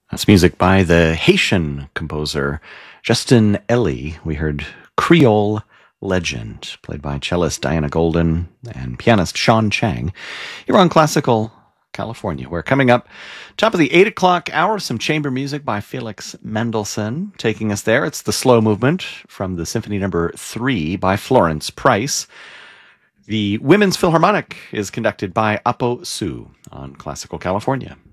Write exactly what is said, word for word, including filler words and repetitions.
That's music by the Haitian composer Justin Elie. We heard Creole Legend, played by cellist Diana Golden and pianist Sean Chang. You're on Classical California. We're coming up top of the eight o'clock hour, some chamber music by Felix Mendelssohn. Taking us there, it's the slow movement from the Symphony Number three by Florence Price. The Women's Philharmonic is conducted by Apo Su on Classical California.